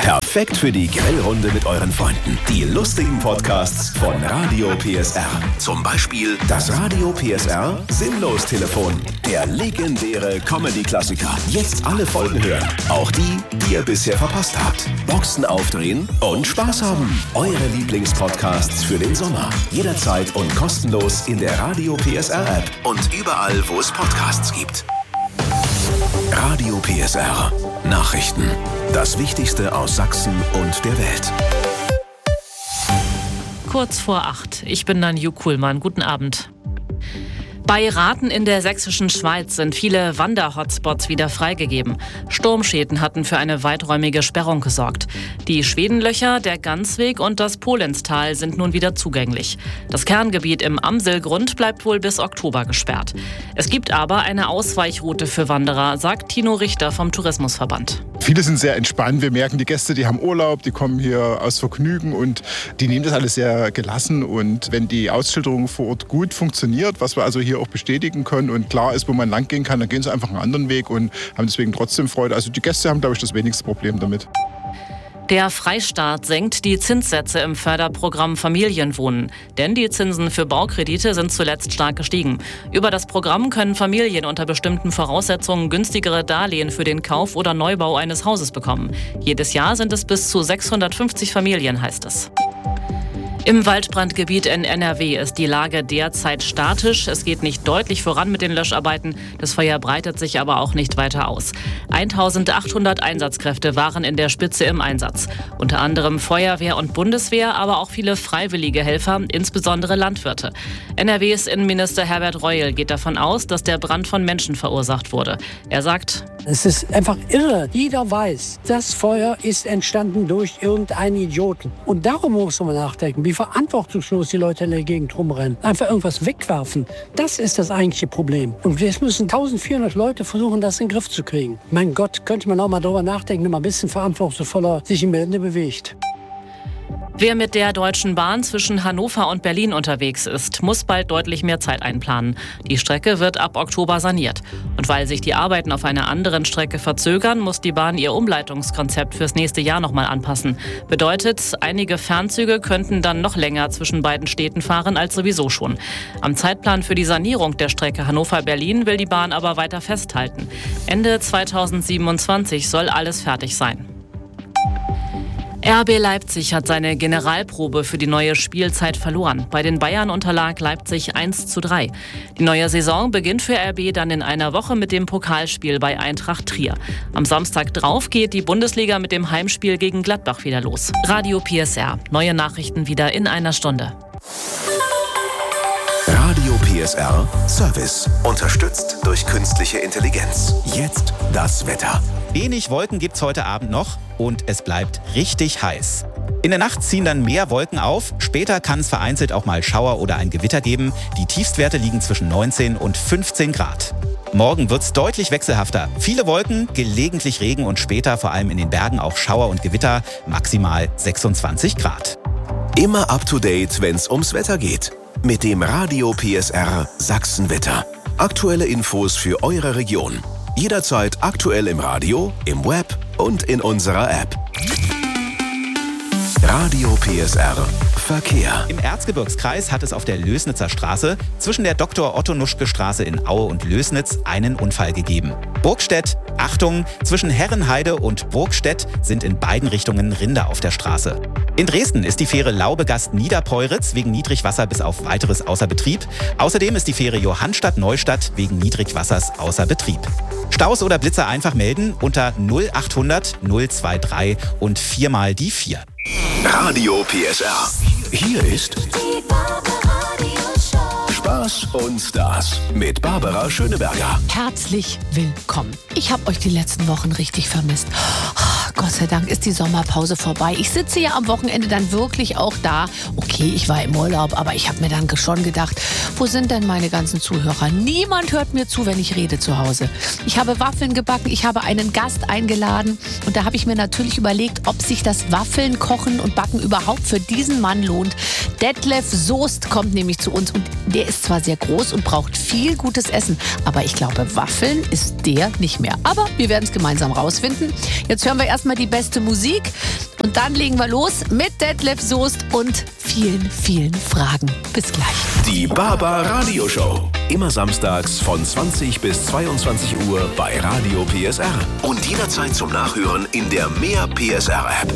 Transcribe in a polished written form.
Perfekt für die Grillrunde mit euren Freunden. Die lustigen Podcasts von Radio PSR. Zum Beispiel das Radio PSR Sinnlos-Telefon. Der legendäre Comedy-Klassiker. Jetzt alle Folgen hören. Auch die, die ihr bisher verpasst habt. Boxen aufdrehen und Spaß haben. Eure Lieblingspodcasts für den Sommer. Jederzeit und kostenlos in der Radio PSR App und überall, wo es Podcasts gibt. Radio PSR. Nachrichten. Das Wichtigste aus Sachsen und der Welt. Kurz vor 8. Ich bin Nanju Kuhlmann. Guten Abend. Bei Rathen in der sächsischen Schweiz sind viele Wander-Hotspots wieder freigegeben. Sturmschäden hatten für eine weiträumige Sperrung gesorgt. Die Schwedenlöcher, der Gansweg und das Polenstal sind nun wieder zugänglich. Das Kerngebiet im Amselgrund bleibt wohl bis Oktober gesperrt. Es gibt aber eine Ausweichroute für Wanderer, sagt Tino Richter vom Tourismusverband. Viele sind sehr entspannt. Wir merken, die Gäste, die haben Urlaub, die kommen hier aus Vergnügen und die nehmen das alles sehr gelassen. Und wenn die Ausschilderung vor Ort gut funktioniert, was wir also hier auch bestätigen können und klar ist, wo man lang gehen kann, dann gehen sie einfach einen anderen Weg und haben deswegen trotzdem Freude. Also die Gäste haben, glaube ich, das wenigste Problem damit. Der Freistaat senkt die Zinssätze im Förderprogramm Familienwohnen. Denn die Zinsen für Baukredite sind zuletzt stark gestiegen. Über das Programm können Familien unter bestimmten Voraussetzungen günstigere Darlehen für den Kauf oder Neubau eines Hauses bekommen. Jedes Jahr sind es bis zu 650 Familien, heißt es. Im Waldbrandgebiet in NRW ist die Lage derzeit statisch. Es geht nicht deutlich voran mit den Löscharbeiten. Das Feuer breitet sich aber auch nicht weiter aus. 1800 Einsatzkräfte waren in der Spitze im Einsatz. Unter anderem Feuerwehr und Bundeswehr, aber auch viele freiwillige Helfer, insbesondere Landwirte. NRWs Innenminister Herbert Reul geht davon aus, dass der Brand von Menschen verursacht wurde. Er sagt: Es ist einfach irre. Jeder weiß, das Feuer ist entstanden durch irgendeinen Idioten. Und darum muss man nachdenken, wie verantwortungslos die Leute in der Gegend rumrennen. Einfach irgendwas wegwerfen. Das ist das eigentliche Problem. Und jetzt müssen 1400 Leute versuchen, das in den Griff zu kriegen. Mein Gott, könnte man auch mal darüber nachdenken, wenn man ein bisschen verantwortungsvoller sich im Gelände bewegt. Wer mit der Deutschen Bahn zwischen Hannover und Berlin unterwegs ist, muss bald deutlich mehr Zeit einplanen. Die Strecke wird ab Oktober saniert. Und weil sich die Arbeiten auf einer anderen Strecke verzögern, muss die Bahn ihr Umleitungskonzept fürs nächste Jahr nochmal anpassen. Bedeutet, einige Fernzüge könnten dann noch länger zwischen beiden Städten fahren als sowieso schon. Am Zeitplan für die Sanierung der Strecke Hannover-Berlin will die Bahn aber weiter festhalten. Ende 2027 soll alles fertig sein. RB Leipzig hat seine Generalprobe für die neue Spielzeit verloren. Bei den Bayern unterlag Leipzig 1:3. Die neue Saison beginnt für RB dann in einer Woche mit dem Pokalspiel bei Eintracht Trier. Am Samstag drauf geht die Bundesliga mit dem Heimspiel gegen Gladbach wieder los. Radio PSR. Neue Nachrichten wieder in einer Stunde. Radio PSR Service. Unterstützt durch künstliche Intelligenz. Jetzt das Wetter. Wenig Wolken gibt's heute Abend noch und es bleibt richtig heiß. In der Nacht ziehen dann mehr Wolken auf. Später kann es vereinzelt auch mal Schauer oder ein Gewitter geben. Die Tiefstwerte liegen zwischen 19 und 15 Grad. Morgen wird's deutlich wechselhafter. Viele Wolken, gelegentlich Regen und später vor allem in den Bergen auch Schauer und Gewitter. Maximal 26 Grad. Immer up to date, wenn's ums Wetter geht. Mit dem Radio PSR Sachsenwetter. Aktuelle Infos für eure Region. Jederzeit aktuell im Radio, im Web und in unserer App. Radio PSR Verkehr. Im Erzgebirgskreis hat es auf der Lößnitzer Straße zwischen der Dr.-Otto-Nuschke-Straße in Aue und Lößnitz einen Unfall gegeben. Burgstedt, Achtung, zwischen Herrenheide und Burgstedt sind in beiden Richtungen Rinder auf der Straße. In Dresden ist die Fähre Laubegast-Niederpeuritz wegen Niedrigwasser bis auf weiteres außer Betrieb. Außerdem ist die Fähre Johannstadt-Neustadt wegen Niedrigwassers außer Betrieb. Staus oder Blitzer einfach melden unter 0800 023 und 4 mal die 4. Radio PSR. Hier ist Spaß und Stars mit Barbara Schöneberger. Herzlich willkommen. Ich habe euch die letzten Wochen richtig vermisst. Gott sei Dank ist die Sommerpause vorbei. Ich sitze ja am Wochenende dann wirklich auch da. Okay, ich war im Urlaub, aber ich habe mir dann schon gedacht, wo sind denn meine ganzen Zuhörer? Niemand hört mir zu, wenn ich rede zu Hause. Ich habe Waffeln gebacken, ich habe einen Gast eingeladen und da habe ich mir natürlich überlegt, ob sich das Waffeln, Kochen und Backen überhaupt für diesen Mann lohnt. Detlef Soest kommt nämlich zu uns und der ist zwar sehr groß und braucht viel gutes Essen, aber ich glaube, Waffeln ist der nicht mehr. Aber wir werden es gemeinsam rausfinden. Jetzt hören wir erstmal erstmal die beste Musik und dann legen wir los mit Detlef Soest und vielen, vielen Fragen. Bis gleich. Die Baba Radio Show. Immer samstags von 20 bis 22 Uhr bei Radio PSR. Und jederzeit zum Nachhören in der Mehr PSR App.